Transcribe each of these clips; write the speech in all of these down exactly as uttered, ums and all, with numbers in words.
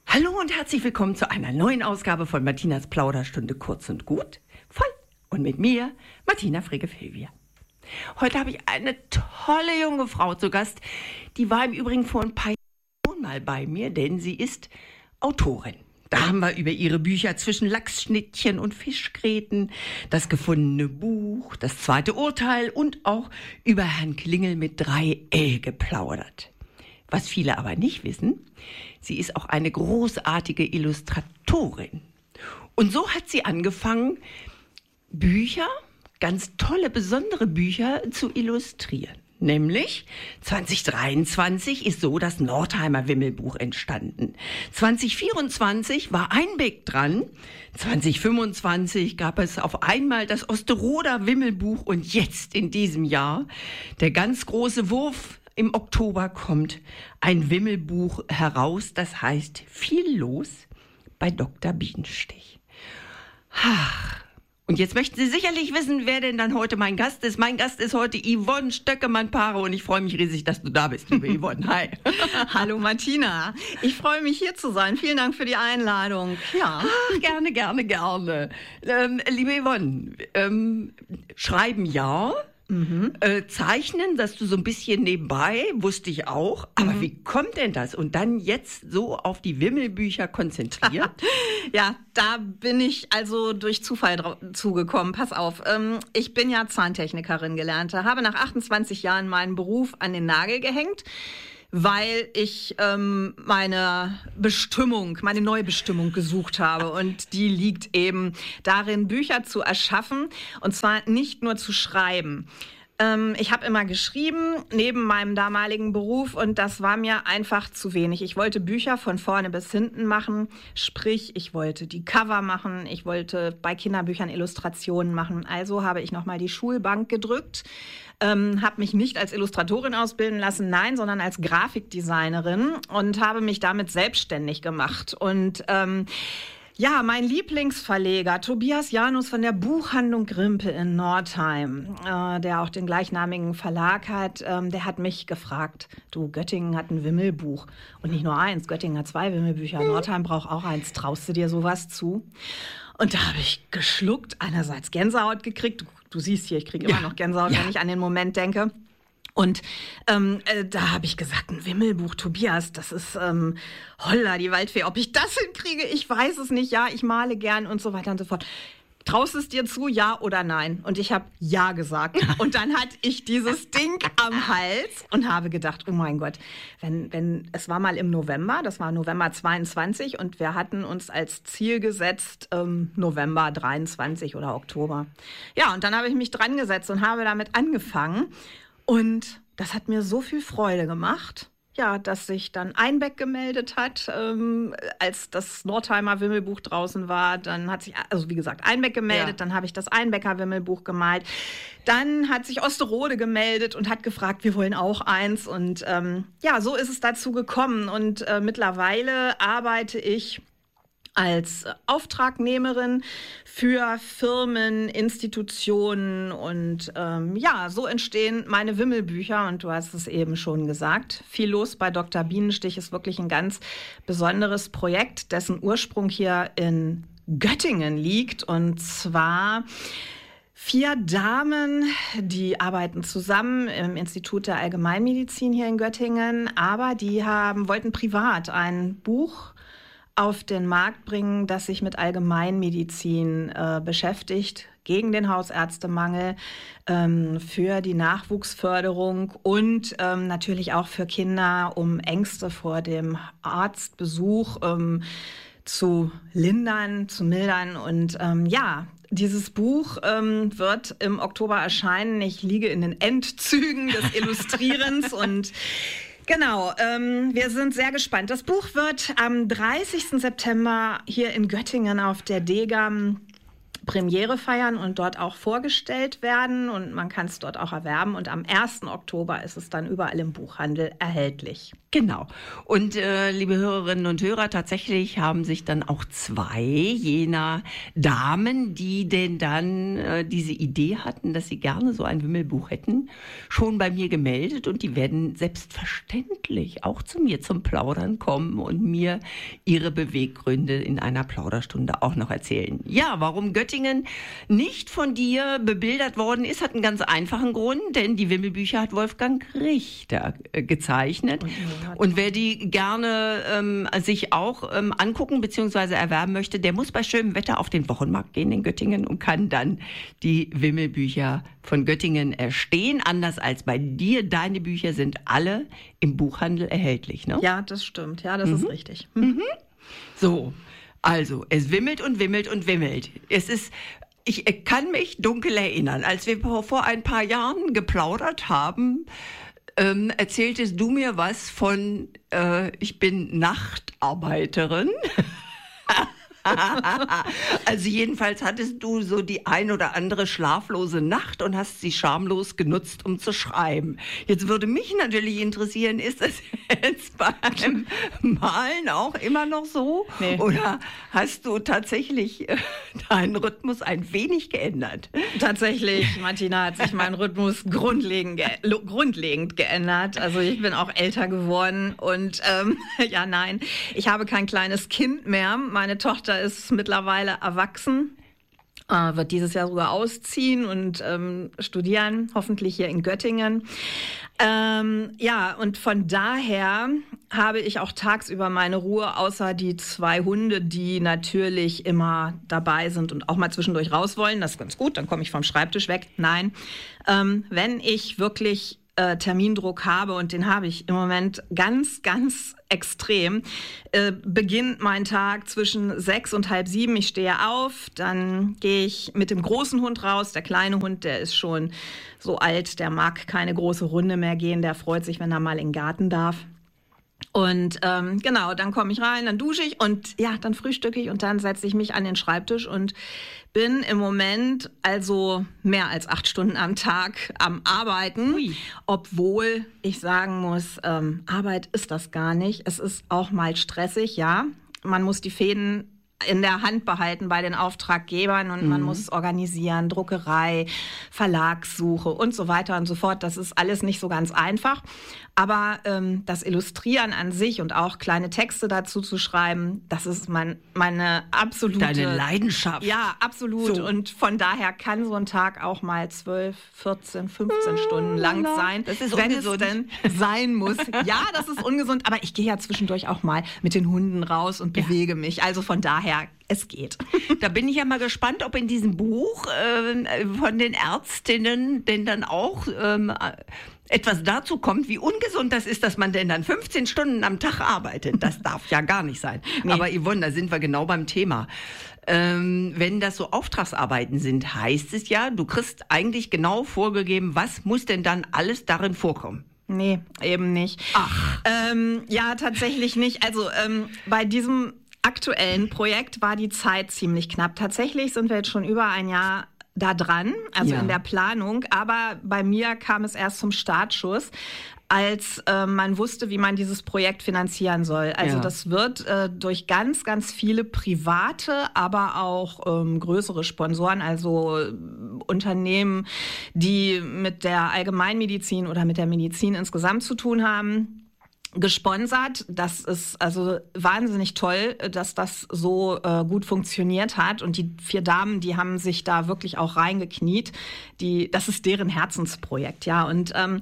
Hallo und herzlich willkommen zu einer neuen Ausgabe von Martinas Plauderstunde kurz und gut, von und mit mir, Martina Frege-Filvia. Heute habe ich eine tolle junge Frau zu Gast, die war im Übrigen vor ein paar Jahren mal bei mir, denn sie ist Autorin. Da haben wir über ihre Bücher Zwischen Lachsschnittchen und Fischgräten, Das gefundene Buch, Das zweite Urteil und auch über Herrn Klingel mit drei L geplaudert. Was viele aber nicht wissen, sie ist auch eine großartige Illustratorin. Und so hat sie angefangen, Bücher, ganz tolle, besondere Bücher zu illustrieren. Nämlich zwanzig dreiundzwanzig ist so das Nordheimer Wimmelbuch entstanden. zwanzig vierundzwanzig war Einbeck dran. zwanzig fünfundzwanzig gab es auf einmal das Osterroder Wimmelbuch und jetzt in diesem Jahr der ganz große Wurf. Im Oktober kommt ein Wimmelbuch heraus, das heißt Viel los bei Doktor Bienenstich. Ach, und jetzt möchten Sie sicherlich wissen, wer denn dann heute mein Gast ist. Mein Gast ist heute Yvonne Stöckemann-Pare und ich freue mich riesig, dass du da bist, liebe Yvonne. Hi. Hallo Martina, ich freue mich hier zu sein. Vielen Dank für die Einladung. Ja, Ach, gerne, gerne, gerne. Ähm, liebe Yvonne, ähm, schreiben ja. Mhm. Äh, zeichnen, dass du so ein bisschen nebenbei, wusste ich auch. Aber mhm. wie kommt denn das? Und dann jetzt so auf die Wimmelbücher konzentriert? Ja, da bin ich also durch Zufall zugekommen. Pass auf, ähm, ich bin ja Zahntechnikerin gelernte, habe nach achtundzwanzig Jahren meinen Beruf an den Nagel gehängt, weil ich ähm, meine Bestimmung, meine neue Bestimmung gesucht habe. Und die liegt eben darin, Bücher zu erschaffen und zwar nicht nur zu schreiben. Ähm, ich habe immer geschrieben, neben meinem damaligen Beruf und das war mir einfach zu wenig. Ich wollte Bücher von vorne bis hinten machen, sprich, ich wollte die Cover machen, ich wollte bei Kinderbüchern Illustrationen machen. Also habe ich nochmal die Schulbank gedrückt. Ähm, habe mich nicht als Illustratorin ausbilden lassen, nein, sondern als Grafikdesignerin und habe mich damit selbstständig gemacht. Und ähm, ja, mein Lieblingsverleger, Tobias Janus von der Buchhandlung Grimpe in Nordheim, äh, der auch den gleichnamigen Verlag hat, ähm, der hat mich gefragt, du, Göttingen hat ein Wimmelbuch. Und nicht nur eins, Göttingen hat zwei Wimmelbücher, Nordheim braucht auch eins. Traust du dir sowas zu? Und da habe ich geschluckt, einerseits Gänsehaut gekriegt. Du, du siehst hier, ich kriege immer ja. noch Gänsehaut, ja. wenn ich an den Moment denke. Und ähm, äh, da habe ich gesagt, ein Wimmelbuch, Tobias, das ist ähm, holla, die Waldfee. Ob ich das hinkriege, ich weiß es nicht. Ja, ich male gern und so weiter und so fort. Traust es dir zu, ja oder nein? Und ich habe ja gesagt. Und dann hatte ich dieses Ding am Hals und habe gedacht, oh mein Gott, wenn, wenn, es war mal im November, das war November zweiundzwanzig und wir hatten uns als Ziel gesetzt, ähm, November dreiundzwanzig oder Oktober. Ja, und dann habe ich mich dran gesetzt und habe damit angefangen. Und das hat mir so viel Freude gemacht. Ja, dass sich dann Einbeck gemeldet hat, ähm, als das Nordheimer Wimmelbuch draußen war. Dann hat sich, also wie gesagt, Einbeck gemeldet, ja. Dann habe ich das Einbecker Wimmelbuch gemalt. Dann hat sich Osterode gemeldet und hat gefragt, wir wollen auch eins. Und ähm, ja, so ist es dazu gekommen. Und äh, mittlerweile arbeite ich als Auftragnehmerin für Firmen, Institutionen und ähm, ja, so entstehen meine Wimmelbücher und du hast es eben schon gesagt. Viel los bei Doktor Bienenstich ist wirklich ein ganz besonderes Projekt, dessen Ursprung hier in Göttingen liegt und zwar vier Damen, die arbeiten zusammen im Institut der Allgemeinmedizin hier in Göttingen, aber die haben, wollten privat ein Buch auf den Markt bringen, das sich mit Allgemeinmedizin äh, beschäftigt, gegen den Hausärztemangel, ähm, für die Nachwuchsförderung und ähm, natürlich auch für Kinder, um Ängste vor dem Arztbesuch ähm, zu lindern, zu mildern. Und ähm, ja, dieses Buch ähm, wird im Oktober erscheinen. Ich liege in den Endzügen des Illustrierens und Genau, ähm, wir sind sehr gespannt. Das Buch wird am dreißigsten September hier in Göttingen auf der Degam Premiere feiern und dort auch vorgestellt werden. Und man kann es dort auch erwerben. Und am ersten Oktober ist es dann überall im Buchhandel erhältlich. Genau. Und äh, liebe Hörerinnen und Hörer, tatsächlich haben sich dann auch zwei jener Damen, die denn dann äh, diese Idee hatten, dass sie gerne so ein Wimmelbuch hätten, schon bei mir gemeldet. Und die werden selbstverständlich auch zu mir zum Plaudern kommen und mir ihre Beweggründe in einer Plauderstunde auch noch erzählen. Ja, warum Göttingen nicht von dir bebildert worden ist, hat einen ganz einfachen Grund, denn die Wimmelbücher hat Wolfgang Richter äh, gezeichnet. Und, Und wer die gerne ähm, sich auch ähm, angucken bzw. erwerben möchte, der muss bei schönem Wetter auf den Wochenmarkt gehen in Göttingen und kann dann die Wimmelbücher von Göttingen erstehen. Anders als bei dir, deine Bücher sind alle im Buchhandel erhältlich, ne? Ja, das stimmt. Ja, das Mhm. ist richtig. Mhm. So, also es wimmelt und wimmelt und wimmelt. Es ist... Ich kann mich dunkel erinnern, als wir vor ein paar Jahren geplaudert haben, ähm, erzähltest du mir was von, äh, ich bin Nachtarbeiterin. Also jedenfalls hattest du so die ein oder andere schlaflose Nacht und hast sie schamlos genutzt, um zu schreiben. Jetzt würde mich natürlich interessieren, ist das jetzt beim Malen auch immer noch so? Nee. Oder hast du tatsächlich äh, deinen Rhythmus ein wenig geändert? Tatsächlich, Martina, hat sich mein Rhythmus grundlegend, ge lo- grundlegend geändert. Also ich bin auch älter geworden und ähm, ja, nein, ich habe kein kleines Kind mehr. Meine Tochter ist mittlerweile erwachsen, äh, wird dieses Jahr sogar ausziehen und ähm, studieren, hoffentlich hier in Göttingen. Ähm, ja, und von daher habe ich auch tagsüber meine Ruhe, außer die zwei Hunde, die natürlich immer dabei sind und auch mal zwischendurch raus wollen. Das ist ganz gut, dann komme ich vom Schreibtisch weg. Nein, ähm, wenn ich wirklich äh, Termindruck habe, und den habe ich im Moment ganz, ganz extrem, äh, beginnt mein Tag zwischen sechs und halb sieben. Ich stehe auf, dann gehe ich mit dem großen Hund raus. Der kleine Hund, der ist schon so alt, der mag keine große Runde mehr gehen. Der freut sich, wenn er mal in den Garten darf. Und ähm, genau, dann komme ich rein, dann dusche ich und ja, dann frühstücke ich und dann setze ich mich an den Schreibtisch und bin im Moment also mehr als acht Stunden am Tag am Arbeiten, Ui. Obwohl ich sagen muss, ähm, Arbeit ist das gar nicht. Es ist auch mal stressig, ja. Man muss die Fäden in der Hand behalten bei den Auftraggebern und mhm. man muss organisieren, Druckerei, Verlagssuche und so weiter und so fort. Das ist alles nicht so ganz einfach. Aber ähm, das Illustrieren an sich und auch kleine Texte dazu zu schreiben, das ist mein, meine absolute... Deine Leidenschaft. Ja, absolut. So. Und von daher kann so ein Tag auch mal zwölf, vierzehn, fünfzehn Stunden lang sein. Das ist wenn ungesund. es denn sein muss. Ja, das ist ungesund. Aber ich gehe ja zwischendurch auch mal mit den Hunden raus und bewege ja. mich. Also von daher, es geht. Da bin ich ja mal gespannt, ob in diesem Buch äh, von den Ärztinnen denn dann auch ähm, etwas dazu kommt, wie ungesund das ist, dass man denn dann fünfzehn Stunden am Tag arbeitet. Das darf ja gar nicht sein. Nee. Aber Yvonne, da sind wir genau beim Thema. Ähm, wenn das so Auftragsarbeiten sind, heißt es ja, du kriegst eigentlich genau vorgegeben, was muss denn dann alles darin vorkommen? Nee, eben nicht. Ach. Ähm, ja, tatsächlich nicht. Also ähm, bei diesem aktuellen Projekt war die Zeit ziemlich knapp. Tatsächlich sind wir jetzt schon über ein Jahr da dran, also ja. in der Planung. Aber bei mir kam es erst zum Startschuss, als äh, man wusste, wie man dieses Projekt finanzieren soll. Also ja. das wird äh, durch ganz, ganz viele private, aber auch ähm, größere Sponsoren, also äh, Unternehmen, die mit der Allgemeinmedizin oder mit der Medizin insgesamt zu tun haben, gesponsert. Das ist also wahnsinnig toll, dass das so äh, gut funktioniert hat. Und die vier Damen, die haben sich da wirklich auch reingekniet. Die, das ist deren Herzensprojekt, ja. Und ähm,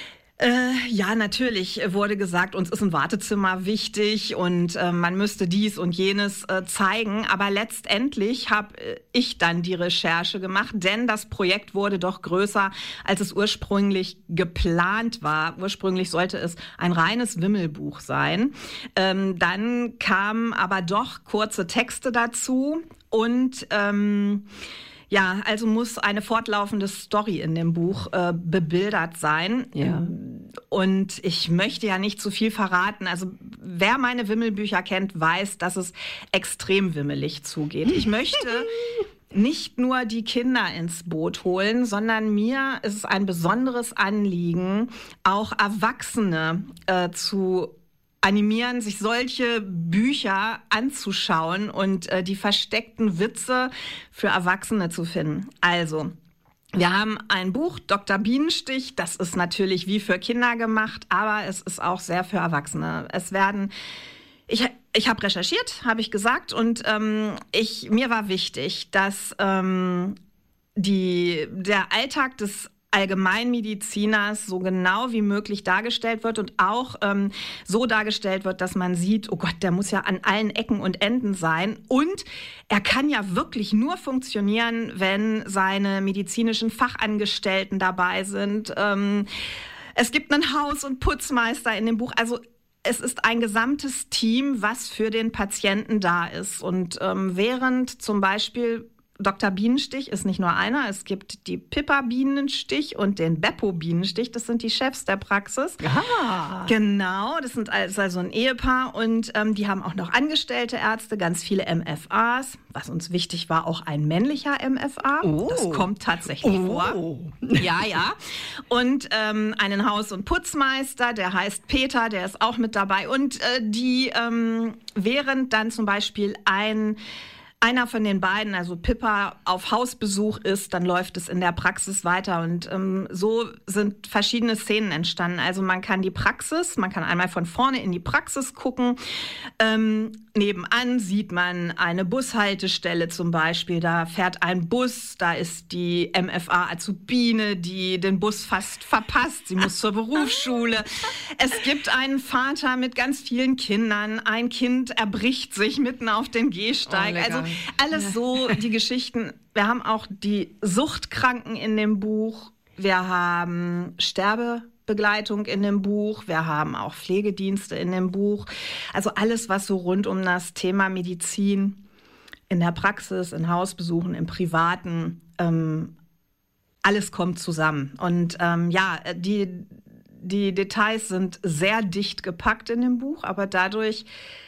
Äh, ja, natürlich wurde gesagt, uns ist ein Wartezimmer wichtig und äh, man müsste dies und jenes äh, zeigen. Aber letztendlich habe äh, ich dann die Recherche gemacht, denn das Projekt wurde doch größer, als es ursprünglich geplant war. Ursprünglich sollte es ein reines Wimmelbuch sein. Ähm, dann kamen aber doch kurze Texte dazu und ähm, ja, also muss eine fortlaufende Story in dem Buch äh, bebildert sein. Ja. Und ich möchte ja nicht zu viel verraten. Also wer meine Wimmelbücher kennt, weiß, dass es extrem wimmelig zugeht. Ich möchte nicht nur die Kinder ins Boot holen, sondern mir ist es ein besonderes Anliegen, auch Erwachsene äh, zu animieren, sich solche Bücher anzuschauen und äh, die versteckten Witze für Erwachsene zu finden. Also, wir haben ein Buch, Doktor Bienenstich, das ist natürlich wie für Kinder gemacht, aber es ist auch sehr für Erwachsene. Es werden, ich, ich habe recherchiert, habe ich gesagt, und ähm, ich, mir war wichtig, dass ähm, die, der Alltag des Allgemeinmediziners so genau wie möglich dargestellt wird und auch ähm, so dargestellt wird, dass man sieht, oh Gott, der muss ja an allen Ecken und Enden sein. Und er kann ja wirklich nur funktionieren, wenn seine medizinischen Fachangestellten dabei sind. Ähm, es gibt einen Haus- und Putzmeister in dem Buch. Also es ist ein gesamtes Team, was für den Patienten da ist. Und ähm, während zum Beispiel Doktor Bienenstich ist nicht nur einer, es gibt die Pippa Bienenstich und den Beppo Bienenstich, das sind die Chefs der Praxis. Ah. Genau, das sind also ein Ehepaar und ähm, die haben auch noch angestellte Ärzte, ganz viele M F As, was uns wichtig war, auch ein männlicher M F A. Oh. Das kommt tatsächlich Oh. vor. Ja, ja. Und ähm, einen Haus- und Putzmeister, der heißt Peter, der ist auch mit dabei. Und äh, die, ähm, während dann zum Beispiel ein einer von den beiden, also Pippa, auf Hausbesuch ist, dann läuft es in der Praxis weiter. Und ähm, so sind verschiedene Szenen entstanden. Also man kann die Praxis, man kann einmal von vorne in die Praxis gucken. Ähm, nebenan sieht man eine Bushaltestelle zum Beispiel. Da fährt ein Bus, da ist die M F A-Azubine, die den Bus fast verpasst. Sie muss zur Berufsschule. Es gibt einen Vater mit ganz vielen Kindern. Ein Kind erbricht sich mitten auf den Gehsteig. Oh, also alles so, die Geschichten. Wir haben auch die Suchtkranken in dem Buch. Wir haben Sterbebegleitung in dem Buch. Wir haben auch Pflegedienste in dem Buch. Also alles, was so rund um das Thema Medizin in der Praxis, in Hausbesuchen, im Privaten, ähm, alles kommt zusammen. Und ähm, ja, die, die Details sind sehr dicht gepackt in dem Buch, aber dadurch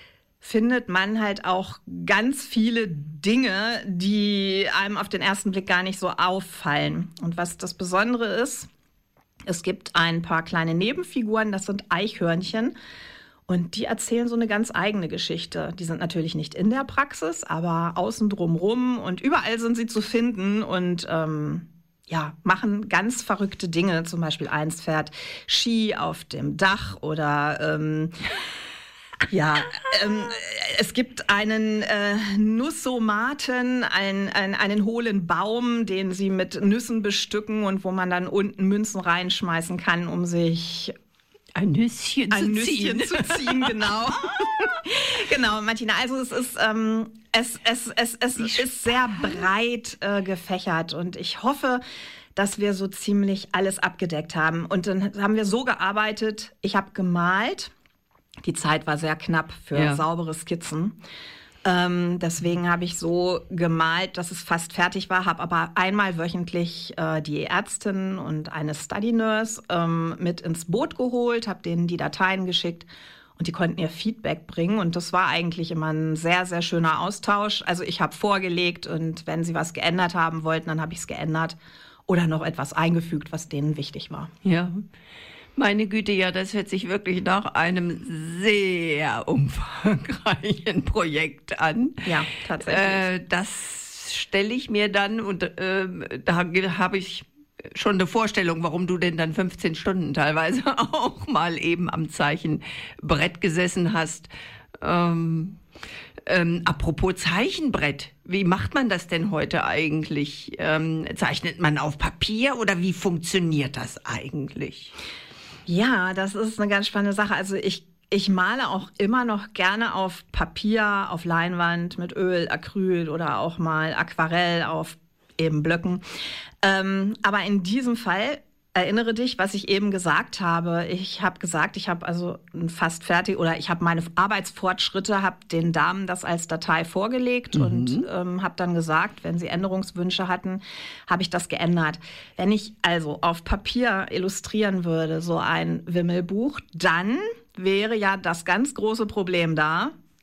findet man halt auch ganz viele Dinge, die einem auf den ersten Blick gar nicht so auffallen. Und was das Besondere ist, es gibt ein paar kleine Nebenfiguren, das sind Eichhörnchen. Und die erzählen so eine ganz eigene Geschichte. Die sind natürlich nicht in der Praxis, aber außen drumrum und überall sind sie zu finden und ähm, ja, machen ganz verrückte Dinge. Zum Beispiel eins fährt Ski auf dem Dach oder ähm, ja, ähm, es gibt einen äh, Nussomaten, ein, ein, einen hohlen Baum, den sie mit Nüssen bestücken und wo man dann unten Münzen reinschmeißen kann, um sich ein Nüsschen ein zu Nüsschen ziehen. zu ziehen, genau. Genau, Martina, also es ist, ähm, es, es, es, es ist sehr breit äh, gefächert und ich hoffe, dass wir so ziemlich alles abgedeckt haben. Und dann haben wir so gearbeitet, ich habe gemalt. Die Zeit war sehr knapp für Ja. saubere Skizzen. Ähm, deswegen habe ich so gemalt, dass es fast fertig war, habe aber einmal wöchentlich äh, die Ärztin und eine Study Nurse ähm, mit ins Boot geholt, habe denen die Dateien geschickt und die konnten ihr Feedback bringen. Und das war eigentlich immer ein sehr, sehr schöner Austausch. Also ich habe vorgelegt und wenn sie was geändert haben wollten, dann habe ich es geändert oder noch etwas eingefügt, was denen wichtig war. Ja. Meine Güte, ja, das hört sich wirklich nach einem sehr umfangreichen Projekt an. Ja, tatsächlich. Äh, das stelle ich mir dann, und äh, da habe ich schon eine Vorstellung, warum du denn dann fünfzehn Stunden teilweise auch mal eben am Zeichenbrett gesessen hast. Ähm, ähm, apropos Zeichenbrett, wie macht man das denn heute eigentlich? Ähm, zeichnet man auf Papier oder wie funktioniert das eigentlich? Ja, das ist eine ganz spannende Sache. Also ich, ich male auch immer noch gerne auf Papier, auf Leinwand mit Öl, Acryl oder auch mal Aquarell auf eben Blöcken. Ähm, aber in diesem Fall erinnere dich, was ich eben gesagt habe. Ich habe gesagt, ich habe also fast fertig oder ich habe meine Arbeitsfortschritte, habe den Damen das als Datei vorgelegt mhm. und ähm, habe dann gesagt, wenn sie Änderungswünsche hatten, habe ich das geändert. Wenn ich also auf Papier illustrieren würde, so ein Wimmelbuch, dann wäre ja das ganz große Problem da,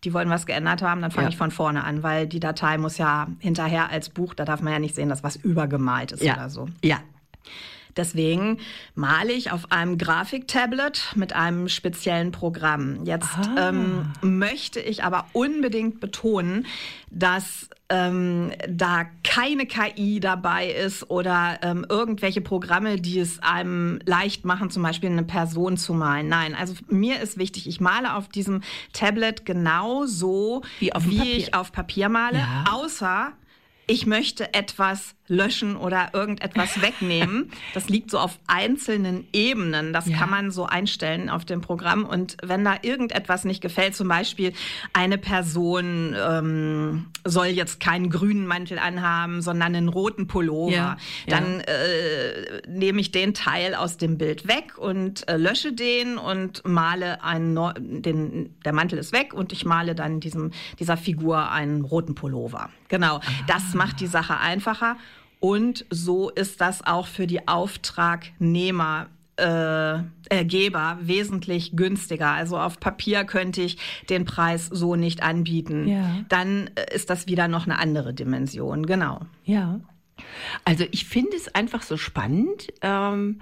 die wollen was geändert haben, dann fange Ja. ich von vorne an, weil die Datei muss ja hinterher als Buch, da darf man ja nicht sehen, dass was übergemalt ist Ja. oder so. Ja. Deswegen male ich auf einem Grafiktablet mit einem speziellen Programm. Jetzt Ah. ähm, möchte ich aber unbedingt betonen, dass ähm, da keine K I dabei ist oder ähm, irgendwelche Programme, die es einem leicht machen, zum Beispiel eine Person zu malen. Nein, also mir ist wichtig, ich male auf diesem Tablet genauso, Wie auf dem wie Papier. ich auf Papier male, Ja. außer ich möchte etwas löschen oder irgendetwas wegnehmen. Das liegt so auf einzelnen Ebenen. Das Ja. kann man so einstellen auf dem Programm. Und wenn da irgendetwas nicht gefällt, zum Beispiel eine Person ähm, soll jetzt keinen grünen Mantel anhaben, sondern einen roten Pullover, Ja. Ja. dann äh, nehme ich den Teil aus dem Bild weg und äh, lösche den und male einen, neu- den, der Mantel ist weg und ich male dann diesem, dieser Figur einen roten Pullover. Genau, das macht die Sache einfacher. Und so ist das auch für die Auftragnehmer, äh, äh, Geber wesentlich günstiger. Also auf Papier könnte ich den Preis so nicht anbieten. Ja. Dann äh, ist das wieder noch eine andere Dimension. Genau. Ja. Also ich finde es einfach so spannend, ähm,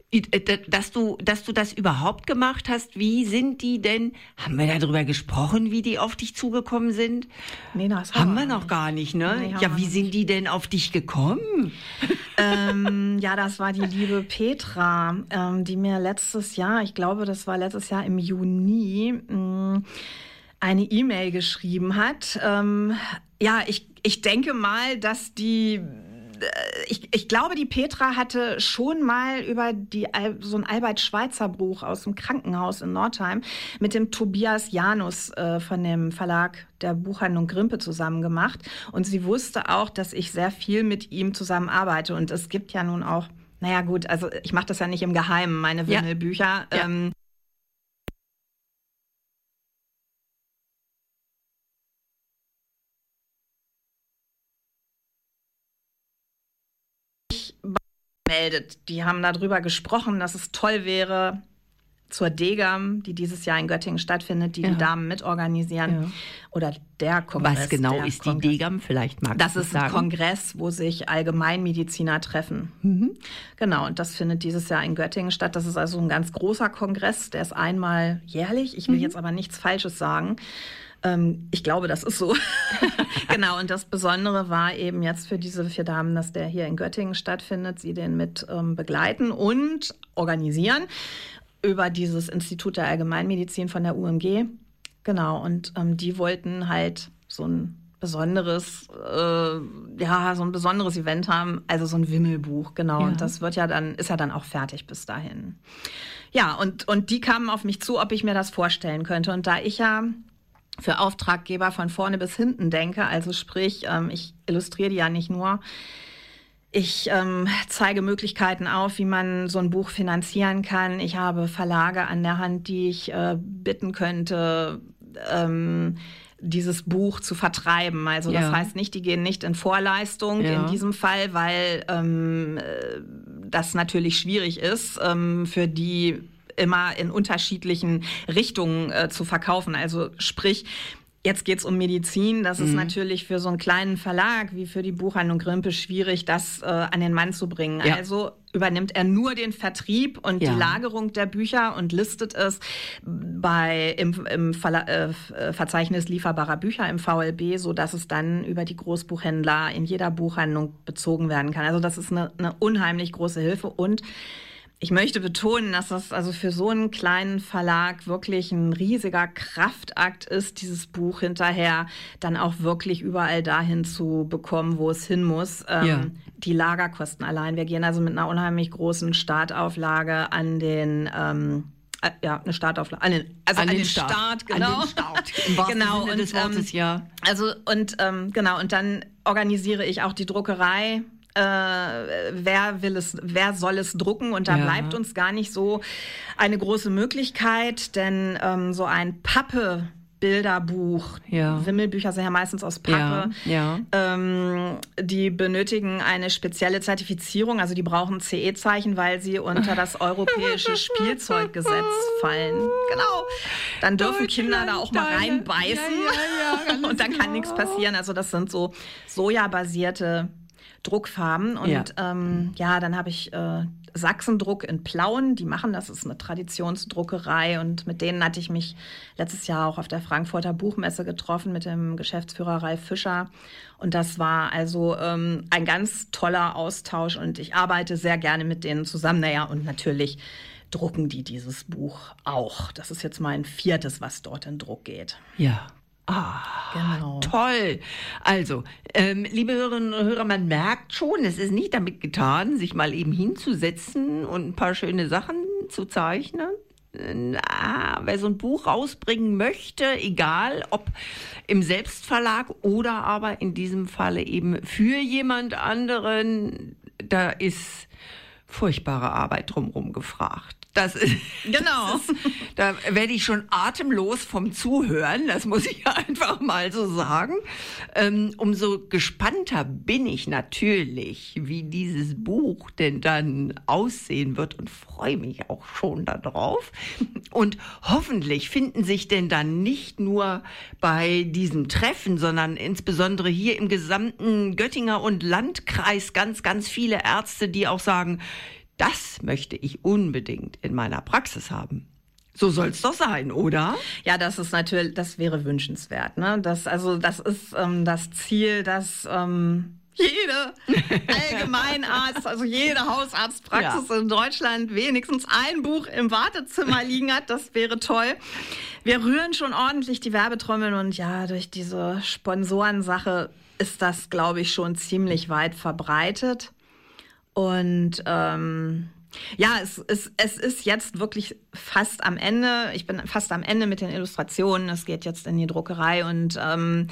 dass du, dass du das überhaupt gemacht hast. Wie sind die denn? Haben wir darüber gesprochen, wie die auf dich zugekommen sind? Nee, das Haben wir noch gar nicht, ne? Nee, haben ja, wir wie noch sind die denn auf dich gekommen? ähm, ja, das war die liebe Petra, ähm, die mir letztes Jahr, ich glaube, das war letztes Jahr im Juni, mh, eine E-Mail geschrieben hat. Ähm, ja, ich, ich denke mal, dass die Ich, ich glaube, die Petra hatte schon mal über die, Al- so ein Albert-Schweitzer-Buch aus dem Krankenhaus in Nordheim mit dem Tobias Janus äh, von dem Verlag der Buchhandlung Grimpe zusammen gemacht. Und sie wusste auch, dass ich sehr viel mit ihm zusammenarbeite. Und es gibt ja nun auch, naja gut, also ich mache das ja nicht im Geheimen, meine Ja. Wimmelbücher. Ja. Ähm, meldet. Die haben darüber gesprochen, dass es toll wäre, zur DEGAM, die dieses Jahr in Göttingen stattfindet, die Ja. die Damen mitorganisieren. Ja. Oder der Kongress. Was genau der ist die Kongress. DEGAM? Vielleicht magst Das du ist ein sagen. Kongress, wo sich Allgemeinmediziner treffen. Mhm. Genau, und das findet dieses Jahr in Göttingen statt. Das ist also ein ganz großer Kongress, der ist einmal jährlich. Ich will Mhm. jetzt aber nichts Falsches sagen. Ähm, ich glaube, das ist so. Genau, und das Besondere war eben jetzt für diese vier Damen, dass der hier in Göttingen stattfindet, sie den mit ähm, begleiten und organisieren über dieses Institut der Allgemeinmedizin von der U M G. Genau, und ähm, die wollten halt so ein besonderes, äh, ja, so ein besonderes Event haben, also so ein Wimmelbuch, genau. Ja. Und das wird ja dann, ist ja dann auch fertig bis dahin. Ja, und, und die kamen auf mich zu, ob ich mir das vorstellen könnte. Und da ich ja für Auftraggeber von vorne bis hinten denke, also sprich, ähm, ich illustriere die ja nicht nur, ich ähm, zeige Möglichkeiten auf, wie man so ein Buch finanzieren kann. Ich habe Verlage an der Hand, die ich äh, bitten könnte, ähm, dieses Buch zu vertreiben. Also das Ja. heißt nicht, die gehen nicht in Vorleistung Ja. in diesem Fall, weil ähm, äh, das natürlich schwierig ist ähm, für die immer in unterschiedlichen Richtungen äh, zu verkaufen. Also sprich, jetzt geht's um Medizin. Das ist Mhm. natürlich für so einen kleinen Verlag wie für die Buchhandlung Grimpe schwierig, das äh, an den Mann zu bringen. Ja. Also übernimmt er nur den Vertrieb und Ja. die Lagerung der Bücher und listet es bei im, im Verla äh, Verzeichnis lieferbarer Bücher im V L B, so dass es dann über die Großbuchhändler in jeder Buchhandlung bezogen werden kann. Also das ist eine, eine unheimlich große Hilfe und ich möchte betonen, dass das also für so einen kleinen Verlag wirklich ein riesiger Kraftakt ist, dieses Buch hinterher dann auch wirklich überall dahin zu bekommen, wo es hin muss. Ähm, Ja. Die Lagerkosten allein. Wir gehen also mit einer unheimlich großen Startauflage an den ähm, äh, ja, eine Startauflage, an den, also an, den, Start, genau. An den Start, im wahrsten Genau, Sinne und, des Wortes, ähm, ja. Also und ähm, genau, und dann organisiere ich auch die Druckerei. Äh, wer will es, wer soll es drucken? Und da Ja. bleibt uns gar nicht so eine große Möglichkeit, denn ähm, so ein Pappe Bilderbuch. Ja. Wimmelbücher sind ja meistens aus Pappe. Ja, ja. Ähm, die benötigen eine spezielle Zertifizierung, also die brauchen C E-Zeichen, weil sie unter das europäische Spielzeuggesetz fallen. Genau. Dann dürfen Kinder da auch mal reinbeißen. Ja, ja, ja, und dann kann nichts passieren. Also das sind so sojabasierte Druckfarben. Und ja, ähm, ja dann habe ich äh, Sachsendruck in Plauen, die machen das, ist eine Traditionsdruckerei und mit denen hatte ich mich letztes Jahr auch auf der Frankfurter Buchmesse getroffen mit dem Geschäftsführer Ralf Fischer und das war also ähm, ein ganz toller Austausch und ich arbeite sehr gerne mit denen zusammen. Naja, und natürlich drucken die dieses Buch auch. Das ist jetzt mein viertes, was dort in Druck geht. Ja. Ah, genau. Toll. Also, ähm, liebe Hörerinnen und Hörer, man merkt schon, es ist nicht damit getan, sich mal eben hinzusetzen und ein paar schöne Sachen zu zeichnen. Na, wer so ein Buch rausbringen möchte, egal ob im Selbstverlag oder aber in diesem Falle eben für jemand anderen, da ist furchtbare Arbeit drumherum gefragt. Das ist, genau. Das ist, da werde ich schon atemlos vom Zuhören, das muss ich einfach mal so sagen. Ähm, umso gespannter bin ich natürlich, wie dieses Buch denn dann aussehen wird und freue mich auch schon darauf. Und hoffentlich finden sich denn dann nicht nur bei diesem Treffen, sondern insbesondere hier im gesamten Göttinger und Landkreis ganz, ganz viele Ärzte, die auch sagen, das möchte ich unbedingt in meiner Praxis haben. So soll es doch sein, oder? Ja, das ist natürlich, das wäre wünschenswert. Ne? Das, also das ist ähm, das Ziel, dass ähm, jede Allgemeinarzt, also jede Hausarztpraxis ja. in Deutschland wenigstens ein Buch im Wartezimmer liegen hat. Das wäre toll. Wir rühren schon ordentlich die Werbetrommeln und ja, durch diese Sponsorensache ist das, glaube ich, schon ziemlich weit verbreitet. Und ähm, ja, es, es, es ist jetzt wirklich fast am Ende. Ich bin fast am Ende mit den Illustrationen. Es geht jetzt in die Druckerei und ähm,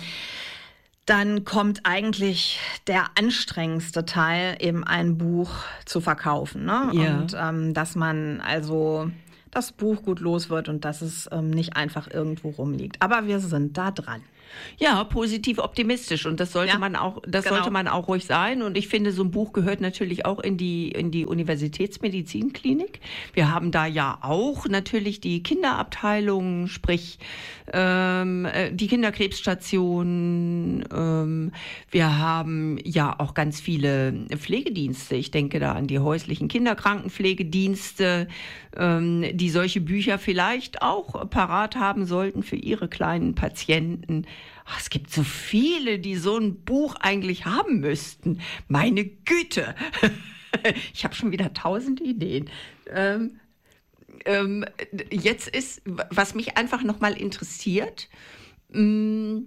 dann kommt eigentlich der anstrengendste Teil, eben ein Buch zu verkaufen. Ne? Ja. Und ähm, dass man also das Buch gut los wird und dass es ähm, nicht einfach irgendwo rumliegt. Aber wir sind da dran. Ja, positiv optimistisch und das sollte ja, man auch, das genau. sollte man auch ruhig sein und ich finde, so ein Buch gehört natürlich auch in die in die Universitätsmedizinklinik. Wir haben da ja auch natürlich die Kinderabteilung, sprich ähm, die Kinderkrebsstation. Ähm, wir haben ja auch ganz viele Pflegedienste. Ich denke da an die häuslichen Kinderkrankenpflegedienste, ähm, die solche Bücher vielleicht auch parat haben sollten für ihre kleinen Patienten. Ach, es gibt so viele, die so ein Buch eigentlich haben müssten. Meine Güte. Ich habe schon wieder tausend Ideen. Ähm, ähm, jetzt ist, was mich einfach nochmal interessiert, mh,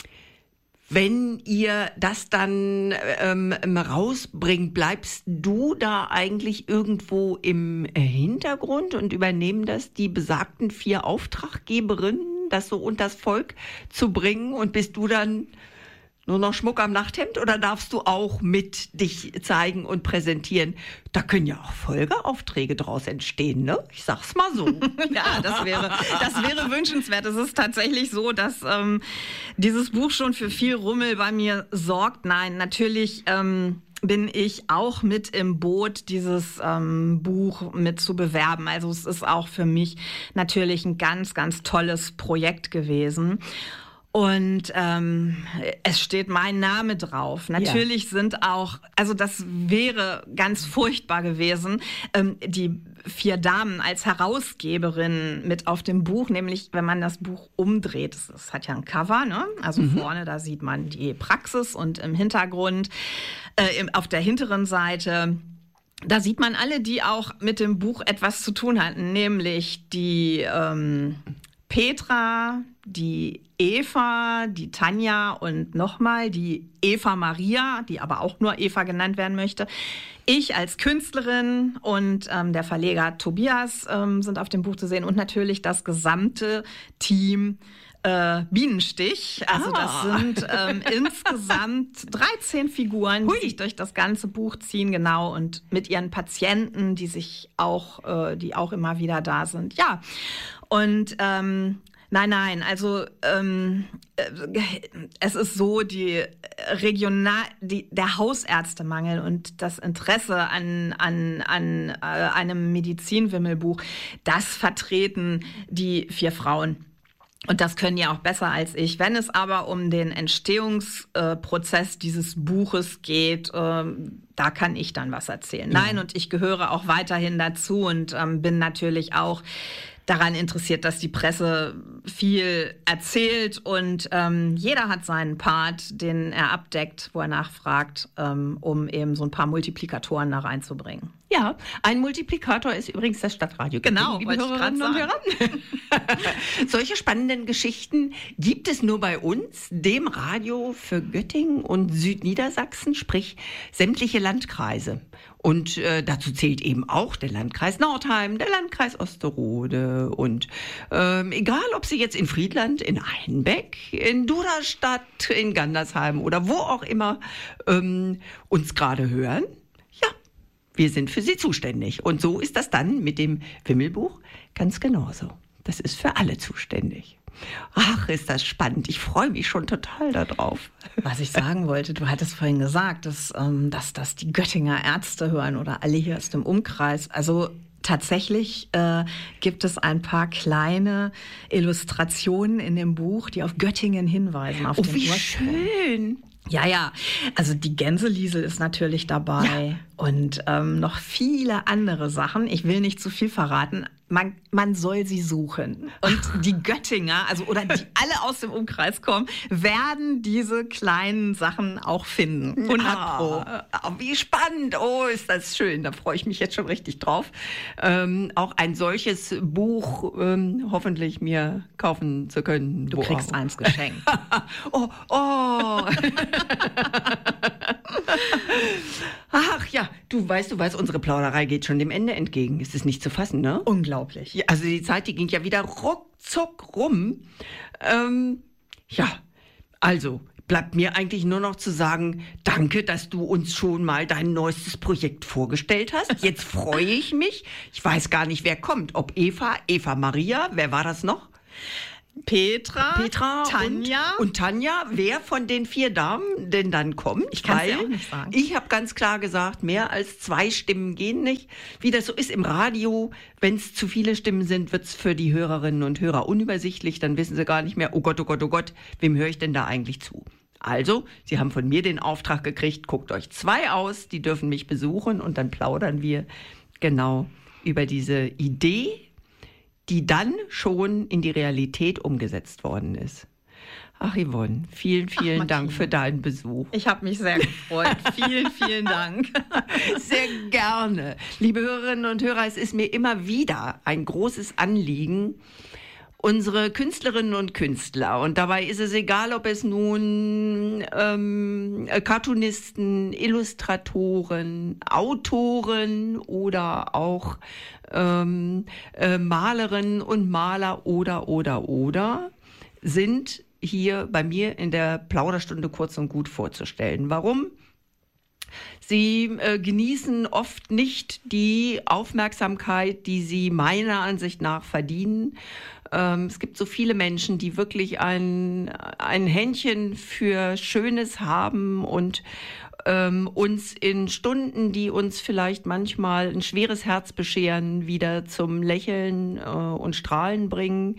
wenn ihr das dann ähm, rausbringt, bleibst du da eigentlich irgendwo im Hintergrund und übernehmen das die besagten vier Auftraggeberinnen, das so unters Volk zu bringen und bist du dann nur noch Schmuck am Nachthemd oder darfst du auch mit dich zeigen und präsentieren? Da können ja auch Folgeaufträge draus entstehen, ne? Ich sag's mal so. Ja, das wäre, das wäre wünschenswert. Es ist tatsächlich so, dass ähm, dieses Buch schon für viel Rummel bei mir sorgt. Nein, natürlich ähm, bin ich auch mit im Boot, dieses ähm, Buch mit zu bewerben. Also es ist auch für mich natürlich ein ganz, ganz tolles Projekt gewesen. Und ähm, es steht mein Name drauf. Natürlich ja. sind auch, also das wäre ganz furchtbar gewesen, ähm, die vier Damen als Herausgeberin mit auf dem Buch, nämlich wenn man das Buch umdreht, es, es hat ja ein Cover, ne? Also mhm. vorne, da sieht man die Praxis und im Hintergrund, äh, im, auf der hinteren Seite, da sieht man alle, die auch mit dem Buch etwas zu tun hatten, nämlich die ähm, Petra, die Eva, die Tanja und nochmal die Eva Maria, die aber auch nur Eva genannt werden möchte. Ich als Künstlerin und ähm, der Verleger Tobias ähm, sind auf dem Buch zu sehen und natürlich das gesamte Team äh, Bienenstich. Also ah. das sind ähm, insgesamt dreizehn Figuren, die Hui. sich durch das ganze Buch ziehen, genau, und mit ihren Patienten, die sich auch, äh, die auch immer wieder da sind. Ja, und ähm, Nein, nein, also ähm, äh, es ist so, die Regional, die, der Hausärztemangel und das Interesse an, an, an äh, einem Medizinwimmelbuch, das vertreten die vier Frauen. Und das können ja auch besser als ich. Wenn es aber um den Entstehungsprozess äh, dieses Buches geht, äh, da kann ich dann was erzählen. Ja. Nein, und ich gehöre auch weiterhin dazu und ähm, bin natürlich auch daran interessiert, dass die Presse viel erzählt und ähm, jeder hat seinen Part, den er abdeckt, wo er nachfragt, ähm, um eben so ein paar Multiplikatoren da reinzubringen. Ja, ein Multiplikator ist übrigens das Stadtradio. Genau, liebe Hörerinnen und Hörer. Solche spannenden Geschichten gibt es nur bei uns, dem Radio für Göttingen und Südniedersachsen, sprich sämtliche Landkreise. Und äh, dazu zählt eben auch der Landkreis Nordheim, der Landkreis Osterode und ähm, egal, ob Sie jetzt in Friedland, in Einbeck, in Duderstadt, in Gandersheim oder wo auch immer ähm, uns gerade hören, ja, wir sind für Sie zuständig. Und so ist das dann mit dem Wimmelbuch ganz genauso. Das ist für alle zuständig. Ach, ist das spannend. Ich freue mich schon total darauf. Was ich sagen wollte, du hattest vorhin gesagt, dass, ähm, dass, dass die Göttinger Ärzte hören oder alle hier aus dem Umkreis. Also tatsächlich äh, gibt es ein paar kleine Illustrationen in dem Buch, die auf Göttingen hinweisen. Auf oh, den wie Ursprung. schön. Ja, ja, also die Gänseliesel ist natürlich dabei ja. und ähm, noch viele andere Sachen. Ich will nicht zu viel verraten. Man, man soll sie suchen. Und die Göttinger, also oder die alle aus dem Umkreis kommen, werden diese kleinen Sachen auch finden. hundert Pro. Ah, wie spannend. Oh, ist das schön. Da freue ich mich jetzt schon richtig drauf. Ähm, auch ein solches Buch ähm, hoffentlich mir kaufen zu können. Du kriegst auch eins geschenkt. oh, oh. Ach ja, du weißt, du weißt, unsere Plauderei geht schon dem Ende entgegen. Ist es nicht zu fassen, ne? Unglaublich. Ja, also die Zeit, die ging ja wieder ruckzuck rum. Ähm, ja, also bleibt mir eigentlich nur noch zu sagen, danke, dass du uns schon mal dein neuestes Projekt vorgestellt hast. Jetzt freue ich mich. Ich weiß gar nicht, wer kommt. Ob Eva, Eva Maria, wer war das noch? Petra, Petra Tanja. Und, und Tanja, wer von den vier Damen denn dann kommt? Ich kann es ja auch nicht sagen. Ich habe ganz klar gesagt, mehr als zwei Stimmen gehen nicht. Wie das so ist im Radio, wenn es zu viele Stimmen sind, wird es für die Hörerinnen und Hörer unübersichtlich. Dann wissen sie gar nicht mehr, oh Gott, oh Gott, oh Gott, wem höre ich denn da eigentlich zu? Also, Sie haben von mir den Auftrag gekriegt, guckt euch zwei aus, die dürfen mich besuchen und dann plaudern wir genau über diese Idee, die dann schon in die Realität umgesetzt worden ist. Ach Yvonne, vielen, vielen Ach, Dank für deinen Besuch. Ich habe mich sehr gefreut. vielen, vielen Dank. Sehr gerne. Liebe Hörerinnen und Hörer, es ist mir immer wieder ein großes Anliegen, unsere Künstlerinnen und Künstler, und dabei ist es egal, ob es nun ähm, Cartoonisten, Illustratoren, Autoren oder auch ähm, äh, Malerinnen und Maler oder, oder, oder sind hier bei mir in der Plauderstunde kurz und gut vorzustellen. Warum? Sie äh, genießen oft nicht die Aufmerksamkeit, die sie meiner Ansicht nach verdienen. Ähm, es gibt so viele Menschen, die wirklich ein, ein Händchen für Schönes haben und ähm, uns in Stunden, die uns vielleicht manchmal ein schweres Herz bescheren, wieder zum Lächeln äh, und Strahlen bringen.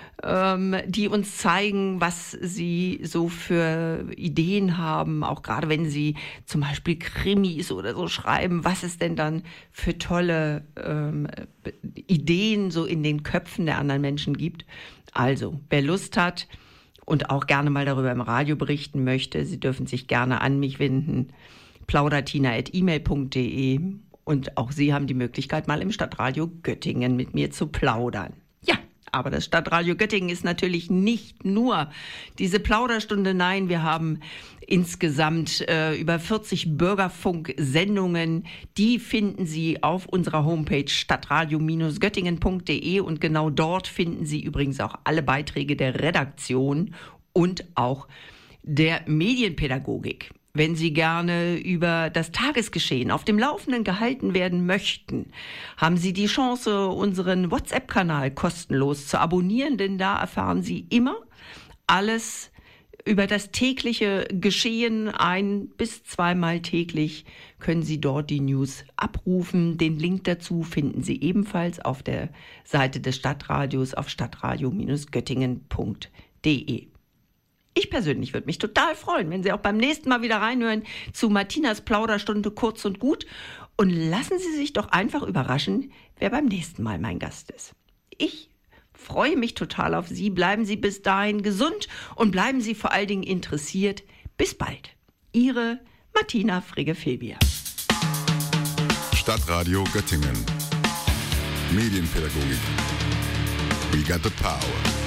Die uns zeigen, was sie so für Ideen haben, auch gerade wenn sie zum Beispiel Krimis oder so schreiben, was es denn dann für tolle ähm, Ideen so in den Köpfen der anderen Menschen gibt. Also, wer Lust hat und auch gerne mal darüber im Radio berichten möchte, Sie dürfen sich gerne an mich wenden, plaudertina at e mail punkt de, und auch Sie haben die Möglichkeit, mal im Stadtradio Göttingen mit mir zu plaudern. Ja. Aber das Stadtradio Göttingen ist natürlich nicht nur diese Plauderstunde. Nein, wir haben insgesamt äh, über vierzig Bürgerfunk-Sendungen. Die finden Sie auf unserer Homepage stadtradio Bindestrich göttingen punkt de, und genau dort finden Sie übrigens auch alle Beiträge der Redaktion und auch der Medienpädagogik. Wenn Sie gerne über das Tagesgeschehen auf dem Laufenden gehalten werden möchten, haben Sie die Chance, unseren WhatsApp-Kanal kostenlos zu abonnieren, denn da erfahren Sie immer alles über das tägliche Geschehen. Ein- bis zweimal täglich können Sie dort die News abrufen. Den Link dazu finden Sie ebenfalls auf der Seite des Stadtradios auf stadtradio Bindestrich göttingen Punkt de. Ich persönlich würde mich total freuen, wenn Sie auch beim nächsten Mal wieder reinhören zu Martinas Plauderstunde kurz und gut. Und lassen Sie sich doch einfach überraschen, wer beim nächsten Mal mein Gast ist. Ich freue mich total auf Sie. Bleiben Sie bis dahin gesund und bleiben Sie vor allen Dingen interessiert. Bis bald. Ihre Martina Frege-Filbier. Stadtradio Göttingen. Medienpädagogik. We got the power.